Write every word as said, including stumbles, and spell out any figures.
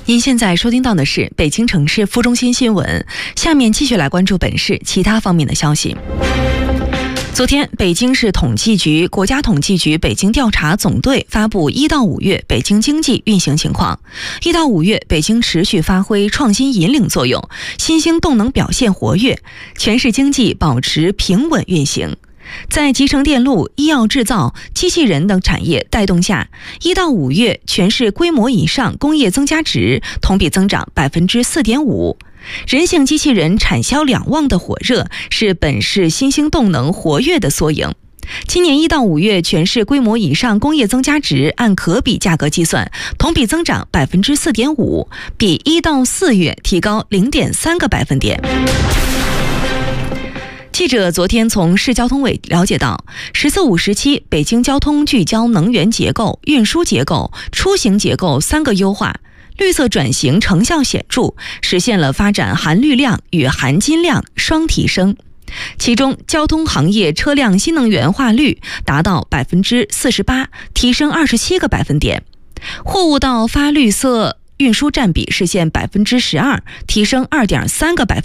您现在收听到的是北京城市副中心新闻，下面继续来关注本市其他方面的消息。昨天，北京市统计局、国家统计局北京调查总队发布一到五月北京经济运行情况。一到五月，北京持续发挥创新引领作用，新兴动能表现活跃，全市经济保持平稳运行。在集成电路、医药制造、机器人等产业带动下，一到五月全市规模以上工业增加值同比增长百分之四点五。人形机器人产销两旺的火热是本市新兴动能活跃的缩影。今年一到五月全市规模以上工业增加值按可比价格计算，同比增长百分之四点五，比一到四月提高零点三个百分点。记者昨天从市交通委了解到，十四五时期北京交通聚焦能源结构、运输结构、出行结构三个优化，绿色转型成效显著，实现了发展含绿量与含金量双提升。其中，交通行业车辆新能源化率达到百分之四十八，提升二十七个百分点；货物到发绿色运输占比实现百分之十二，提升二点三个百分